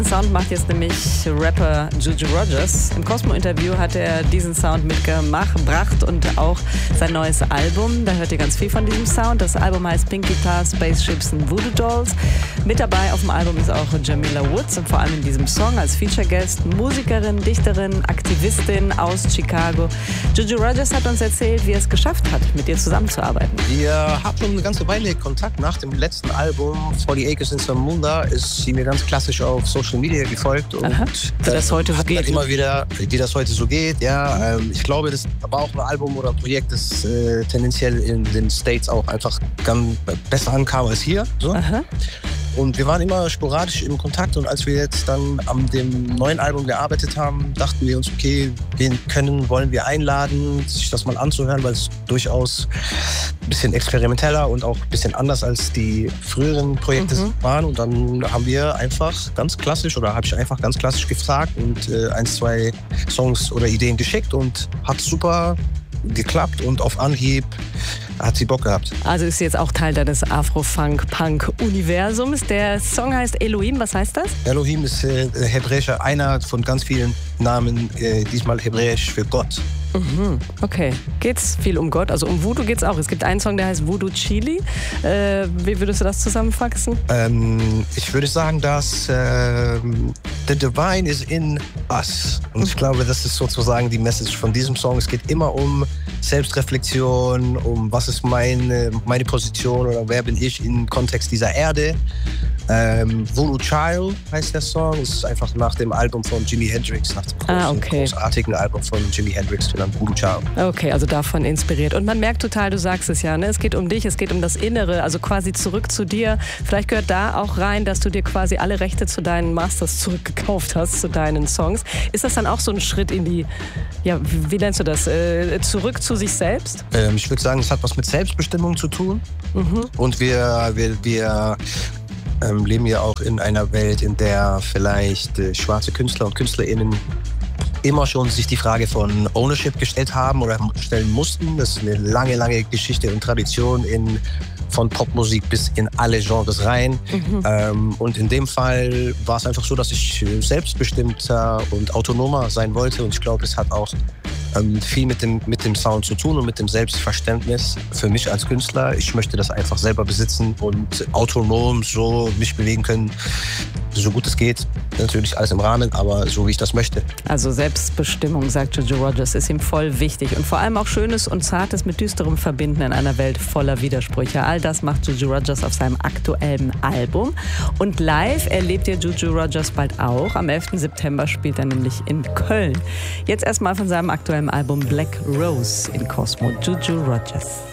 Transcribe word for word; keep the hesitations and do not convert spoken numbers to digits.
Sound macht jetzt nämlich Rapper Juju Rogers. Im Cosmo-Interview hat er diesen Sound mitgebracht und auch sein neues Album. Da hört ihr ganz viel von diesem Sound. Das Album heißt Pink Guitar, Spaceships and Voodoo Dolls. Mit dabei auf dem Album ist auch Jamila Woods und vor allem in diesem Song als Feature-Guest Musikerin, Dichterin, Aktivistin aus Chicago. Juju Rogers hat uns erzählt, wie er es geschafft hat, mit ihr zusammenzuarbeiten. Wir hatten eine ganze Weile Kontakt. Nach dem letzten Album forty Acres in Zamunda ist sie mir ganz klassisch auf Social Media gefolgt. Und Aha, wie das heute so geht. Immer wieder, wie das heute so geht, ja. Ähm, ich glaube, das war auch ein Album oder ein Projekt, das äh, tendenziell in den States auch einfach ganz besser ankam als hier. So. Aha. Und wir waren immer sporadisch im Kontakt und als wir jetzt dann an dem neuen Album gearbeitet haben, dachten wir uns, okay, wen können, wollen wir einladen, sich das mal anzuhören, weil es durchaus ein bisschen experimenteller und auch ein bisschen anders als die früheren Projekte mhm. waren. Und dann haben wir einfach ganz klassisch oder habe ich einfach ganz klassisch gefragt und äh, ein, zwei Songs oder Ideen geschickt und hat super geklappt und auf Anhieb hat sie Bock gehabt. Also ist sie jetzt auch Teil deines Afro-Funk-Punk-Universums. Der Song heißt Elohim. Was heißt das? Elohim ist äh, hebräischer, einer von ganz vielen Namen, äh, diesmal hebräisch für Gott. Mhm, okay. Geht's viel um Gott? Also um Voodoo geht's auch. Es gibt einen Song, der heißt Voodoo Chili. Äh, wie würdest du das zusammenfassen? Ähm, ich würde sagen, dass äh, the divine is in us. Und ich glaube, das ist sozusagen die Message von diesem Song. Es geht immer um Selbstreflexion, um was ist meine, meine Position oder wer bin ich im Kontext dieser Erde. Ähm, Voodoo Child heißt der Song. Es ist einfach nach dem Album von Jimi Hendrix, nach dem ah, okay. großartigen Album von Jimi Hendrix, genannt Voodoo Child. Okay, also davon inspiriert. Und man merkt total, du sagst es ja, ne? Es geht um dich, es geht um das Innere, also quasi zurück zu dir. Vielleicht gehört da auch rein, dass du dir quasi alle Rechte zu deinen Masters zurückgekauft hast, zu deinen Songs. Ist das dann auch so ein Schritt in die, ja, wie nennst du das, äh, zurück zu sich selbst? Ähm, ich würde sagen, es hat was mit Selbstbestimmung zu tun. Mhm. Und wir, wir, wir ähm, leben ja auch in einer Welt, in der vielleicht äh, schwarze Künstler und KünstlerInnen immer schon sich die Frage von Ownership gestellt haben oder stellen mussten. Das ist eine lange, lange Geschichte und Tradition in, von Popmusik bis in alle Genres rein. Mhm. Ähm, und in dem Fall war es einfach so, dass ich selbstbestimmter und autonomer sein wollte. Und ich glaube, es hat auch ähm, viel mit dem, mit dem Sound zu tun und mit dem Selbstverständnis für mich als Künstler. Ich möchte das einfach selber besitzen und autonom so mich bewegen können, so gut es geht. Natürlich alles im Rahmen, aber so wie ich das möchte. Also Selbstbestimmung, sagt Juju Rogers, ist ihm voll wichtig. Und vor allem auch Schönes und Zartes mit Düsterem verbinden in einer Welt voller Widersprüche. All das macht Juju Rogers auf seinem aktuellen Album. Und live erlebt ihr Juju Rogers bald auch. Am elften September spielt er nämlich in Köln. Jetzt erstmal von seinem aktuellen Album Black Rose in Cosmo. Juju Rogers.